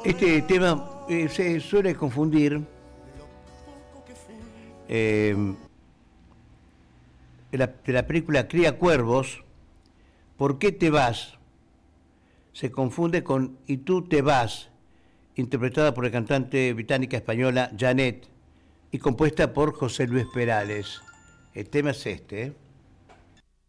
Este tema se suele confundir de la película Cría Cuervos. ¿Por qué te vas? Se confunde con Y tú te vas, interpretada por la cantante británica española Janet y compuesta por José Luis Perales. El tema es este, ¿eh?